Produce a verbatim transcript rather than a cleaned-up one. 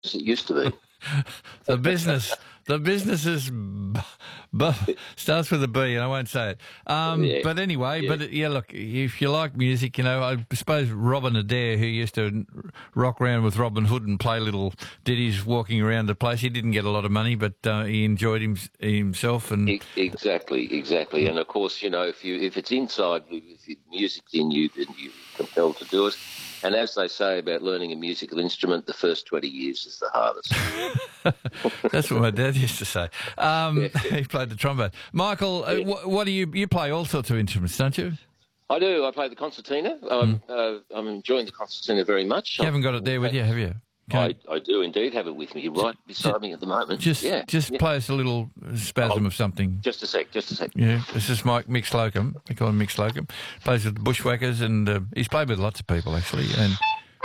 as it used to be. The business, the business is b- b- starts with a B, and I won't say it. Um, Yeah. But anyway, Yeah. but yeah, look, if you like music, you know, I suppose Robin Adair, who used to rock around with Robin Hood and play little ditties walking around the place, he didn't get a lot of money, but uh, he enjoyed him, himself. And E- Exactly, exactly. And of course, you know, if you if it's inside, if the music's in you, then you're compelled to do it. And as they say about learning a musical instrument, the first twenty years is the hardest. that's what my dad used to say. Um, he played the trombone. Michael, uh, wh- what do you you play all sorts of instruments, don't you? I do. I play the concertina. I'm, uh, I'm enjoying the concertina very much. You haven't got it there with you, have you? I, I do indeed have it with me right beside me at the moment. Just, yeah, just yeah. play us a little spasm Oh. of something. Just a sec, just a sec. Yeah, this is Mike Mick Slocum. They call him Mick Slocum. Plays with the Bushwhackers, and uh, he's played with lots of people actually. And